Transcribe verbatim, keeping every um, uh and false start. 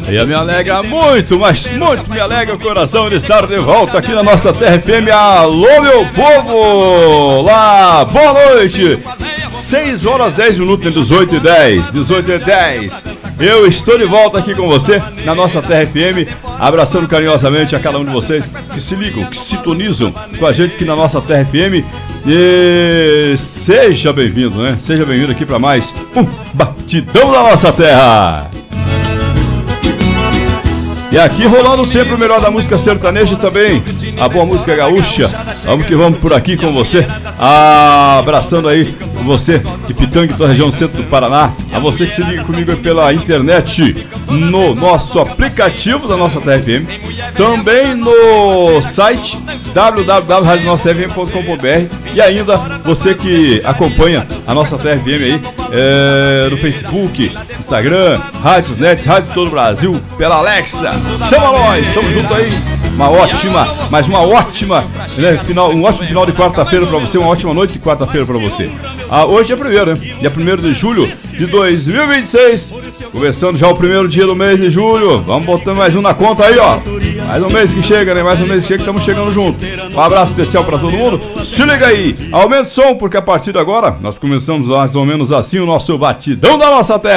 E me alegra muito, mas muito me alegra o coração de estar de volta aqui na nossa Terra F M. Alô, meu povo! Lá, boa noite! seis horas dez minutos, dezoito e dez, dezoito e dez. Eu estou de volta aqui com você na nossa Terra F M, abraçando carinhosamente a cada um de vocês que se ligam, que sintonizam com a gente aqui na nossa Terra F M. E seja bem-vindo, né? Seja bem-vindo aqui para mais um Batidão da Nossa Terra. E aqui rolando sempre o melhor da música sertaneja e também a boa música gaúcha. Vamos que vamos por aqui com você, ah, abraçando aí você de Pitanga, da região centro do Paraná, a você que se liga comigo pela internet, no nosso aplicativo da nossa Terra F M, também no site w w w ponto rádio nossa t f m ponto com ponto b r e ainda você que acompanha a nossa Terra F M aí é, no Facebook, Instagram, Rádios Net, Rádio Todo o Brasil, pela Alexa. Chama nós, estamos juntos aí. Uma ótima, mas uma ótima, né, final, um ótimo final de quarta-feira pra você, uma ótima noite de quarta-feira pra você. Ah, hoje é primeiro, né? Dia primeiro de julho de dois mil e vinte e seis. Começando já o primeiro dia do mês de julho. Vamos botando mais um na conta aí, ó. Mais um mês que chega, né? Mais um mês que chega, estamos chegando junto. Um abraço especial pra todo mundo. Se liga aí, aumenta o som, porque a partir de agora nós começamos mais ou menos assim o nosso Batidão da Nossa Terra.